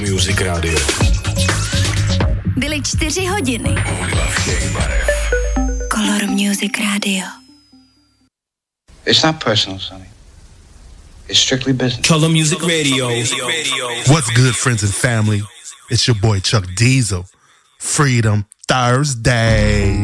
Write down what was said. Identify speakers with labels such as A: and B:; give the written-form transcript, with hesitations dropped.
A: Music Radio.
B: Byly 4 hodiny. Color Music Radio.
C: It's not personal, Sonny. It's strictly business.
A: Color Music Radio.
D: What's good, friends and family? It's your boy Chuck Diesel. Freedom Thursday.